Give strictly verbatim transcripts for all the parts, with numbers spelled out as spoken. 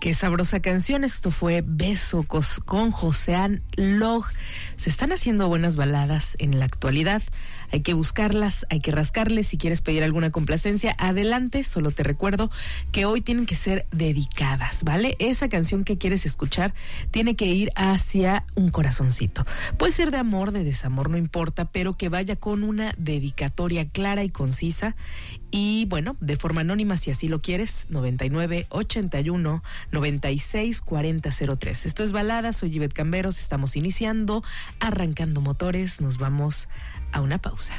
Qué sabrosa canción. Esto fue Beso con Josean Log. Se están haciendo buenas baladas en la actualidad. Hay que buscarlas, hay que rascarles. Si quieres pedir alguna complacencia, adelante. Solo te recuerdo que hoy tienen que ser dedicadas, ¿vale? Esa canción que quieres escuchar tiene que ir hacia un corazoncito. Puede ser de amor, de desamor, no importa, pero que vaya con una dedicatoria clara y concisa. Y bueno, de forma anónima, si así lo quieres, noventa y nueve, ochenta y uno, noventa y seis, cuarenta cero tres. Esto es Balada, soy Ivette Camberos, estamos iniciando, arrancando motores, nos vamos a una pausa.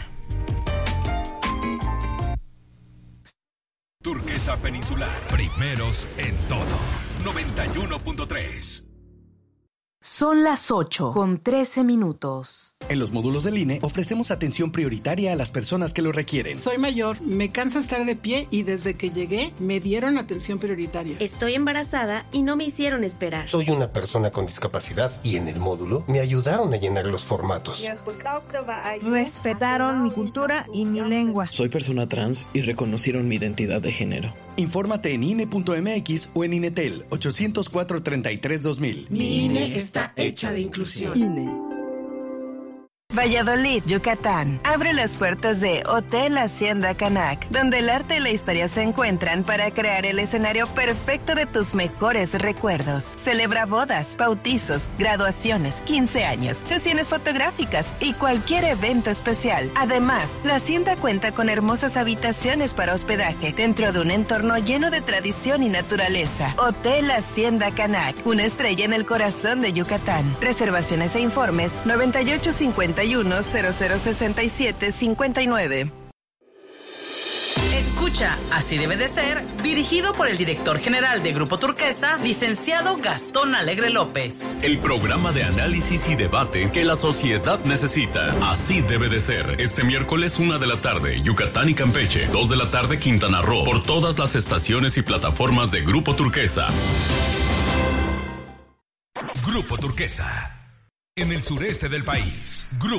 Turquesa Peninsular, primeros en todo, noventa y uno punto tres. Son las ocho con trece minutos. En los módulos del I N E ofrecemos atención prioritaria a las personas que lo requieren. Soy mayor, me cansa estar de pie y desde que llegué me dieron atención prioritaria. Estoy embarazada y no me hicieron esperar. Soy una persona con discapacidad y en el módulo me ayudaron a llenar los formatos. Respetaron mi cultura y mi lengua. Soy persona trans y reconocieron mi identidad de género. Infórmate en I N E punto M X o en INETEL ochocientos cuatro, treinta y tres, dos mil. Mi I N E está hecha de inclusión. I N E. Valladolid, Yucatán. Abre las puertas de Hotel Hacienda Canac, donde el arte y la historia se encuentran para crear el escenario perfecto de tus mejores recuerdos. Celebra bodas, bautizos, graduaciones, quince años, sesiones fotográficas y cualquier evento especial. Además, la hacienda cuenta con hermosas habitaciones para hospedaje dentro de un entorno lleno de tradición y naturaleza. Hotel Hacienda Canac, una estrella en el corazón de Yucatán. Reservaciones e informes noventa y ocho cincuenta y uno, cero cero sesenta y siete, cincuenta y nueve. Escucha Así debe de ser, dirigido por el director general de Grupo Turquesa, licenciado Gastón Alegre López. El programa de análisis y debate que la sociedad necesita. Así debe de ser. Este miércoles, una de la tarde, Yucatán y Campeche. Dos de la tarde, Quintana Roo. Por todas las estaciones y plataformas de Grupo Turquesa. Grupo Turquesa. En el sureste del país, Grupo